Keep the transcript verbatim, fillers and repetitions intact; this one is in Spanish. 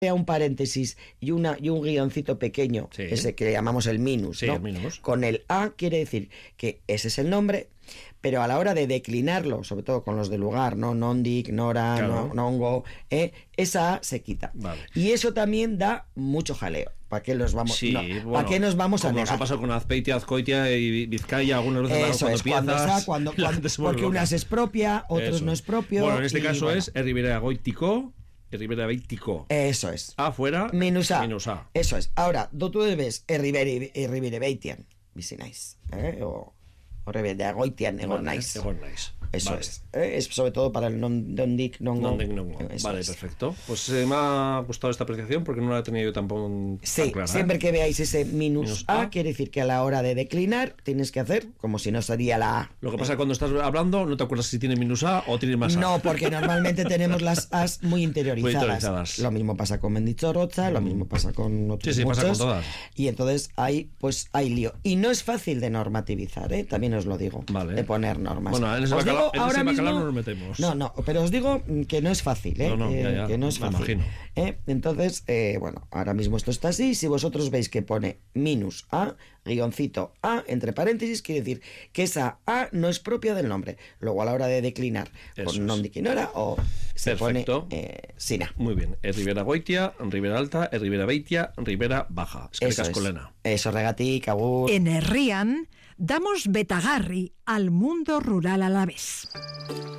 a un paréntesis y, una, y un guioncito pequeño, sí. ese que llamamos el minus, sí, ¿no? el minus. Con el A quiere decir que ese es el nombre, pero a la hora de declinarlo, sobre todo con los de lugar, ¿no? Nondik, Nora, claro. no, Nongo, eh, esa A se quita. Vale. Y eso también da mucho jaleo. ¿Para qué nos vamos, sí, no, bueno, ¿para qué nos vamos a negar? Como nos ha pasado con Azpeitia, Azcoitia y Vizcaya, algunas veces eso cuando es, piezas... cuando está, cuando, cuando, porque unas es propia, otros eso. no es propio. Bueno, en este caso bueno. es Ribera Goitico... Ribera Beitico. Eso es. A fuera. Minus A. Minus A. Eso es. Ahora, tú ves Ribera Beitian. Visinais. ¿Eh? O, o Ribera Goitian. Egon nice. Egon nice. Eso vale. es. ¿Eh? Es sobre todo para el non-dic, non-go. Non-dic, non-go. Vale, es. perfecto. Pues eh, me ha gustado esta apreciación porque no la he tenido yo tampoco sí, tan clara. Siempre ¿eh? que veáis ese minus, minus A, A, quiere decir que a la hora de declinar tienes que hacer como si no sería la A. Lo que pasa es que cuando estás hablando no te acuerdas si tiene minus A o tiene más A. No, porque normalmente tenemos las A's muy interiorizadas. Muy interiorizadas. Lo mismo pasa con Mendichorroza, mm. lo mismo pasa con otros Sí, sí, muchos, pasa con todas. Y entonces hay, pues, hay lío. Y no es fácil de normativizar, ¿eh? También os lo digo. Vale. De poner normas. Bueno, en ese os bacalao, digo, en ahora ese bacalao mismo, no nos metemos. No, no, pero os digo que no es fácil, ¿eh? No, no, eh, ya, ya, que no es me fácil. imagino. ¿eh? Entonces, eh, bueno, ahora mismo esto está así. Si vosotros veis que pone minus A, guioncito A, entre paréntesis, quiere decir que esa A no es propia del nombre. Luego a la hora de declinar Eso con es. non diquinora o se Perfecto. pone eh, sin A. Muy bien. Es Ribera Goitia, Ribera Alta, es Ribera Beitia, Ribera Baja. Es que Eso es. Colena. Eso, regatic, agur. En Herrian damos betagarri al mundo rural alavés.